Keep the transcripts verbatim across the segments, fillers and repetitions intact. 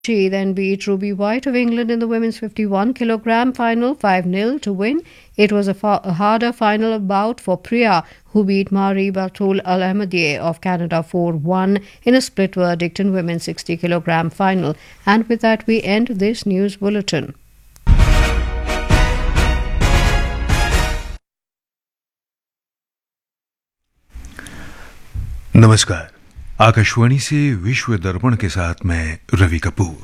She then beat Ruby White of England in the women's fifty-one kilogram final five nil to win. It was a, fa- a harder final bout for Priya, who beat Marie Batul Al-Ahmadieh of Canada four one in a split verdict in women's sixty kilogram final. And with that, we end this news bulletin. नमस्कार, आकाशवाणी से विश्व दर्पण के साथ मैं रवि कपूर।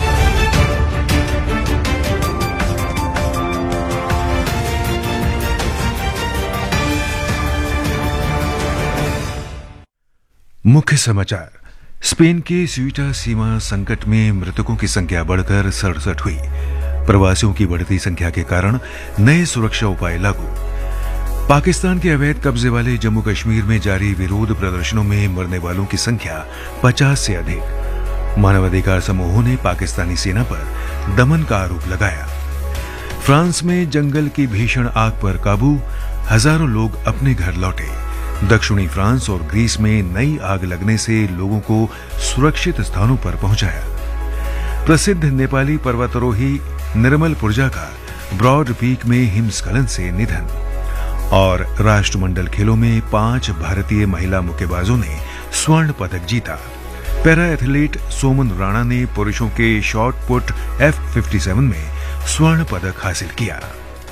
मुख्य समाचार। Spain के स्यूटा सीमा संकट में मृतकों की संख्या बढ़कर सड़सठ हुई। प्रवासियों की बढ़ती संख्या के कारण नए सुरक्षा उपाय लागू। पाकिस्तान के अवैध कब्जे वाले जम्मू कश्मीर में जारी विरोध प्रदर्शनों में मरने वालों की संख्या पचास से अधिक। मानवाधिकार समूहों ने पाकिस्तानी सेना पर दमन का आरोप लगाया। फ्रांस में जंगल की भीषण आग पर काबू, हजारों लोग अपने घर लौटे। दक्षिणी फ्रांस और ग्रीस में नई आग लगने से लोगों को सुरक्षित स्थानों पर पहुंचाया। प्रसिद्ध नेपाली पर्वतारोही निर्मल पुर्जा का ब्रॉड पीक में हिमस्खलन से निधन। और राष्ट्रमंडल खेलों में पांच भारतीय महिला मुक्केबाजों ने स्वर्ण पदक जीता। पैरा एथलीट सोमन राणा ने पुरुषों के शॉट पुट एफ सत्तावन में स्वर्ण पदक हासिल किया।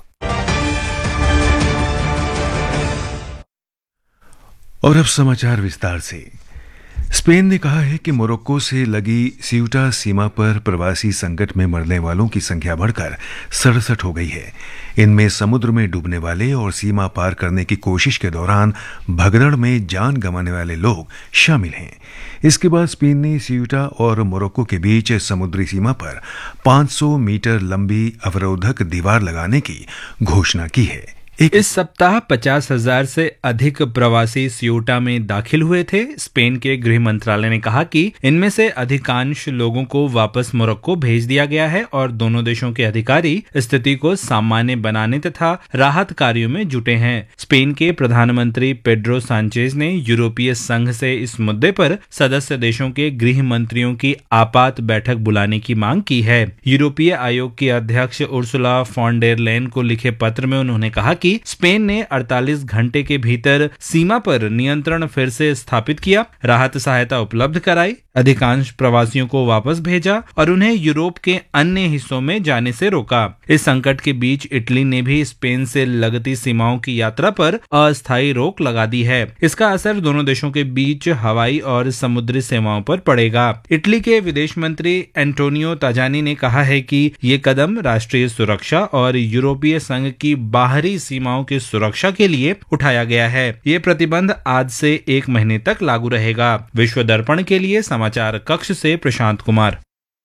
और अब समाचार विस्तार से। स्पेन ने कहा है कि मोरक्को से लगी स्यूटा सीमा पर प्रवासी संकट में मरने वालों की संख्या बढ़कर सड़सठ हो गई है। इनमें समुद्र में डूबने वाले और सीमा पार करने की कोशिश के दौरान भगदड़ में जान गंवाने वाले लोग शामिल हैं। इसके बाद स्पेन ने स्यूटा और मोरक्को के बीच समुद्री सीमा पर पाँच सौ मीटर लंबी अवरोधक दीवार लगाने की घोषणा की है। इस सप्ताह पचास हजार से अधिक प्रवासी स्यूटा में दाखिल हुए थे। स्पेन के गृह मंत्रालय ने कहा कि इनमें से अधिकांश लोगों को वापस मोरक्को भेज दिया गया है और दोनों देशों के अधिकारी स्थिति को सामान्य बनाने तथा राहत कार्यों में जुटे हैं। स्पेन के प्रधानमंत्री पेड्रो सांचेज ने यूरोपीय संघ से इस मुद्दे पर सदस्य देशों के गृह मंत्रियों की आपात बैठक बुलाने की मांग की है। यूरोपीय आयोग की अध्यक्ष उर्सुला फॉन डेर लेyen को लिखे पत्र में उन्होंने कहा कि स्पेन ने अड़तालीस घंटे के भीतर सीमा पर नियंत्रण फिर से स्थापित किया, राहत सहायता उपलब्ध कराई, अधिकांश प्रवासियों को वापस भेजा और उन्हें यूरोप के अन्य हिस्सों में जाने से रोका। इस संकट के बीच इटली ने भी स्पेन से लगती सीमाओं की यात्रा पर अस्थायी रोक लगा दी है। इसका असर दोनों देशों के बीच हवाई और समुद्री सेवाओं पर पड़ेगा। इटली के विदेश मंत्री एंटोनियो ताजानी ने कहा है कि ये कदम राष्ट्रीय सुरक्षा और यूरोपीय संघ की बाहरी सीमाओं की सुरक्षा के लिए उठाया गया है। ये प्रतिबंध आज से एक महीने तक लागू रहेगा। विश्व दर्पण के लिए समाचार कक्ष से प्रशांत कुमार।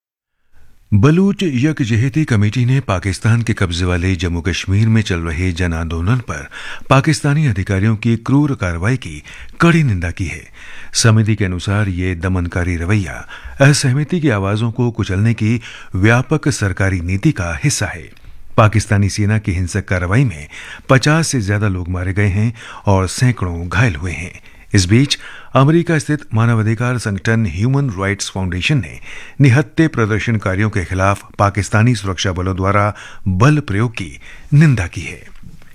बलूच यकजहती कमेटी ने पाकिस्तान के कब्जे वाले जम्मू कश्मीर में चल रहे जन आंदोलन पर पाकिस्तानी अधिकारियों की क्रूर कार्रवाई की कड़ी निंदा की है। समिति के अनुसार ये दमनकारी रवैया असहमति की आवाजों को कुचलने की व्यापक सरकारी नीति का हिस्सा है। पाकिस्तानी सेना की हिंसक कार्रवाई में पचास से ज्यादा लोग मारे गए हैं और सैकड़ों घायल हुए हैं। इस बीच अमेरिका स्थित मानवाधिकार संगठन ह्यूमन राइट्स फाउंडेशन ने निहत्थे प्रदर्शनकारियों के खिलाफ पाकिस्तानी सुरक्षा बलों द्वारा बल प्रयोग की निंदा की है।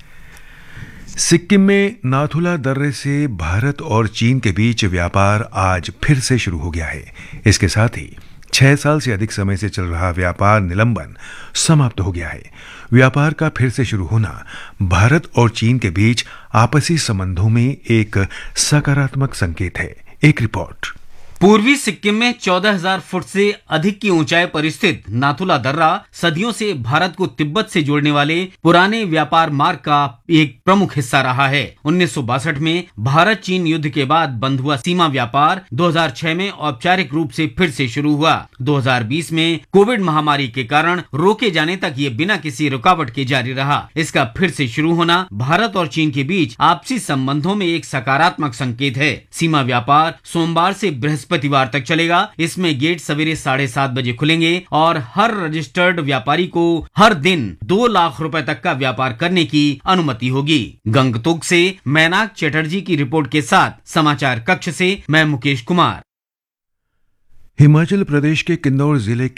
सिक्किम में नाथुला दर्रे से भारत और चीन के बीच व्यापार आज फिर से शुरू हो गया है। इसके साथ ही छह साल से अधिक समय से चल रहा व्यापार निलंबन समाप्त हो गया है। व्यापार का फिर से शुरू होना भारत और चीन के बीच आपसी संबंधों में एक सकारात्मक संकेत है। एक रिपोर्ट। पूर्वी सिक्किम में चौदह हजार फुट से अधिक की ऊंचाई पर स्थित नाथुला दर्रा सदियों से भारत को तिब्बत से जोड़ने वाले पुराने व्यापार मार्ग का एक प्रमुख हिस्सा रहा है। उन्नीस सौ बासठ में भारत चीन युद्ध के बाद बंद हुआ सीमा व्यापार दो हज़ार छह में औपचारिक रूप से फिर से शुरू हुआ। दो हज़ार बीस में कोविड महामारी के कारण रोके जाने तक ये बिना किसी रुकावट के जारी रहा। इसका फिर से शुरू होना भारत और चीन के बीच आपसी संबंधों में एक सकारात्मक संकेत है। सीमा व्यापार सोमवार से बृहस्पतिवार तक चलेगा। इसमें गेट सवेरे साढ़े सात बजे खुलेंगे और हर रजिस्टर्ड व्यापारी को हर दिन दो लाख रुपए तक का व्यापार करने की अनुमति होगी। गंगतोक से मैनाक चटर्जी की रिपोर्ट के साथ समाचार कक्ष से मैं मुकेश कुमार। हिमाचल प्रदेश के किन्नौर जिले